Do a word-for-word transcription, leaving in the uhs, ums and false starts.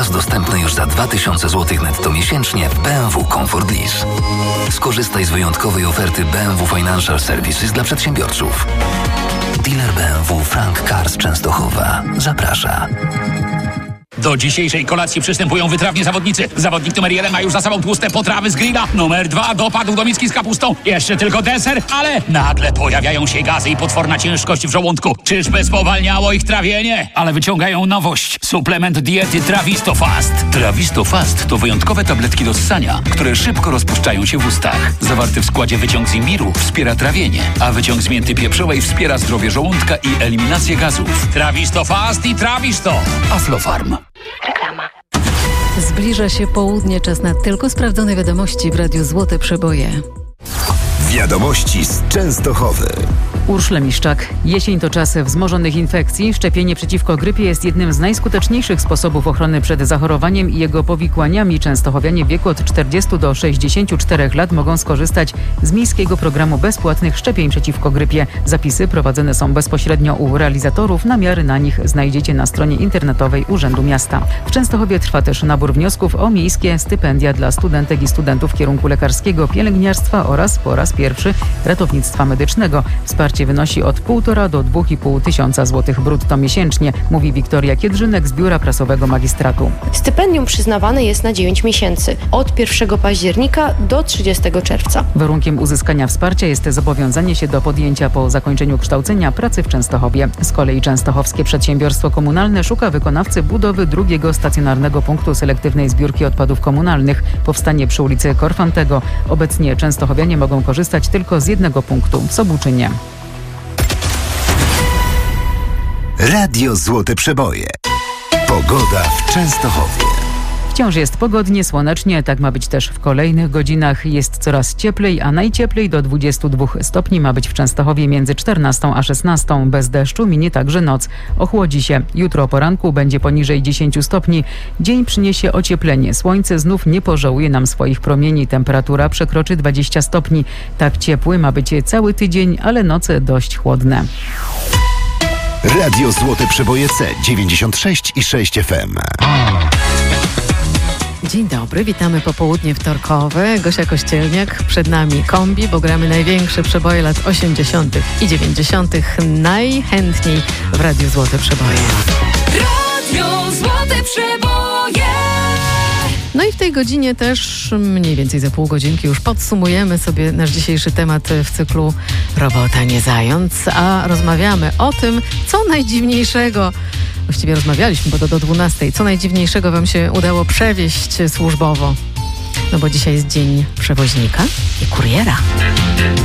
Teraz dostępny już za dwa tysiące złotych netto miesięcznie w B M W Comfort Lease. Skorzystaj z wyjątkowej oferty B M W Financial Services dla przedsiębiorców. Dealer B M W Frank Cars Częstochowa zaprasza. Do dzisiejszej kolacji przystępują wytrawnie zawodnicy. Zawodnik numer jeden ma już za sobą tłuste potrawy z grilla. Numer dwa dopadł do miski z kapustą. Jeszcze tylko deser, ale nagle pojawiają się gazy i potworna ciężkość w żołądku. Czyżby spowalniało ich trawienie? Ale wyciągają nowość. Suplement diety Trawisto Fast. Trawisto Fast to wyjątkowe tabletki do ssania, które szybko rozpuszczają się w ustach. Zawarty w składzie wyciąg z imbiru wspiera trawienie, a wyciąg z mięty pieprzowej wspiera zdrowie żołądka i eliminację gazów. Trawisto Fast i Trawisto. Aflofarm. Reklama. Zbliża się południe, czas na tylko sprawdzone wiadomości w Radiu Złote Przeboje. Wiadomości z Częstochowy. Urszula Miszczak. Jesień to czas wzmożonych infekcji. Szczepienie przeciwko grypie jest jednym z najskuteczniejszych sposobów ochrony przed zachorowaniem i jego powikłaniami. Częstochowianie w wieku od czterdziestu do sześćdziesięciu czterech lat mogą skorzystać z miejskiego programu bezpłatnych szczepień przeciwko grypie. Zapisy prowadzone są bezpośrednio u realizatorów. Namiary na nich znajdziecie na stronie internetowej Urzędu Miasta. W Częstochowie trwa też nabór wniosków o miejskie stypendia dla studentek i studentów kierunku lekarskiego, pielęgniarstwa oraz po raz pierwszy ratownictwa medycznego. Wsparcie wynosi od półtora do dwóch i pół tysiąca złotych brutto miesięcznie, mówi Wiktoria Kiedrzynek z Biura Prasowego Magistratu. Stypendium przyznawane jest na dziewięć miesięcy, od pierwszego października do trzydziestego czerwca. Warunkiem uzyskania wsparcia jest zobowiązanie się do podjęcia po zakończeniu kształcenia pracy w Częstochowie. Z kolei Częstochowskie Przedsiębiorstwo Komunalne szuka wykonawcy budowy drugiego stacjonarnego punktu selektywnej zbiórki odpadów komunalnych. Powstanie przy ulicy Korfantego. Obecnie częstochowianie mogą korzystać tylko z jednego punktu w Sobuczynie. Radio Złote Przeboje. Pogoda w Częstochowie. Wciąż jest pogodnie, słonecznie, tak ma być też w kolejnych godzinach. Jest coraz cieplej, a najcieplej do dwudziestu dwóch stopni ma być w Częstochowie między czternastą a szesnastą. Bez deszczu minie także noc. Ochłodzi się. Jutro o poranku będzie poniżej dziesięciu stopni. Dzień przyniesie ocieplenie. Słońce znów nie pożałuje nam swoich promieni. Temperatura przekroczy dwadzieścia stopni. Tak ciepły ma być cały tydzień, ale noce dość chłodne. Radio Złote Przeboje C dziewięćdziesiąt sześć i sześć F M. Dzień dobry, witamy popołudnie wtorkowe. Gosia Kościelniak, przed nami kombi, bo gramy największe przeboje lat osiemdziesiątych i dziewięćdziesiątych. Najchętniej w Radiu Złote Przeboje. Radio Złote Przeboje. No i w tej godzinie też mniej więcej za pół godzinki już podsumujemy sobie nasz dzisiejszy temat w cyklu Robota nie zając, a rozmawiamy o tym, co najdziwniejszego, właściwie rozmawialiśmy, bo to do dwunastej, co najdziwniejszego wam się udało przewieźć służbowo. No bo dzisiaj jest dzień przewoźnika i kuriera.